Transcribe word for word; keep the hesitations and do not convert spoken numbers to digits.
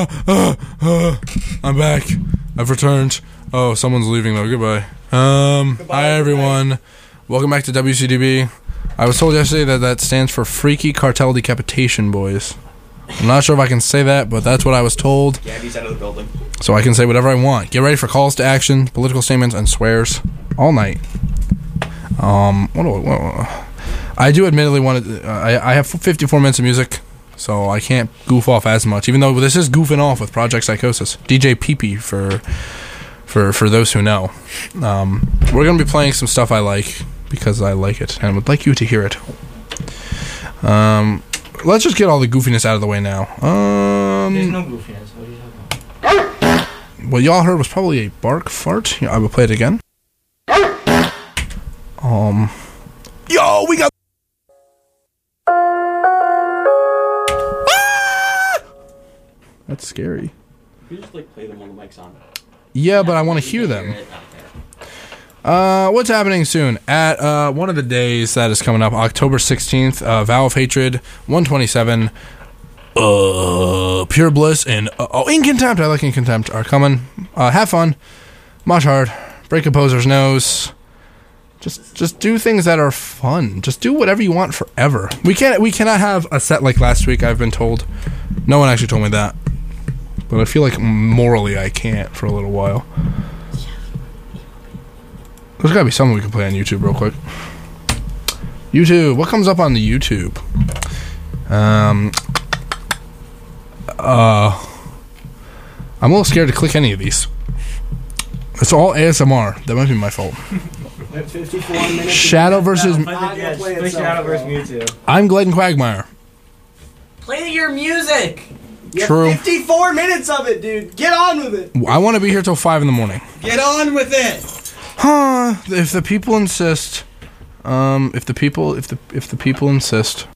uh, uh, uh. I'm back. I've returned. Oh, someone's leaving though. Goodbye. Um, Goodbye, hi everyone. Goodbye. Welcome back to W C D B. I was told yesterday that that stands for Freaky Cartel Decapitation Boys. I'm not sure if I can say that, but that's what I was told. Gabby's out of the building. So I can say whatever I want. Get ready for calls to action, political statements, and swears all night. Um, what do I, what, I do admittedly want to. Uh, I, I have fifty-four minutes of music, so I can't goof off as much. Even though this is goofing off with Project Psychosis, D J P P for for for those who know. Um, we're gonna be playing some stuff I like because I like it and would like you to hear it. Um. Let's just get all the goofiness out of the way now. Um, There's no goofiness. What are you talking about? What y'all heard was probably a bark fart. I will play it again. Um, yo, we got. Ah! That's scary. You just like play them on the mics on. Yeah, but I want to hear them. Uh, what's happening soon? At uh, one of the days that is coming up, October sixteenth, uh, Vow of Hatred, one twenty-seven, uh, Pure Bliss, and uh, oh, In Contempt, I like In Contempt, are coming. Uh, have fun, mosh hard, break composer's nose. Just, just do things that are fun. Just do whatever you want forever. We can't, we cannot have a set like last week. I've been told. No one actually told me that, but I feel like morally I can't for a little while. There's gotta be something we can play on YouTube real quick. YouTube, what comes up on the YouTube? Um, uh, I'm a little scared to click any of these. It's all A S M R. That might be my fault. fifty-four minutes. Shadow versus. Yeah, play Shadow versus Mewtwo. I'm Glayton Quagmire. Play your music. Yeah, True. fifty-four minutes of it, dude. Get on with it. I want to be here till five in the morning. Get on with it. Huh? If the people insist, um, if the people, if the if the people insist,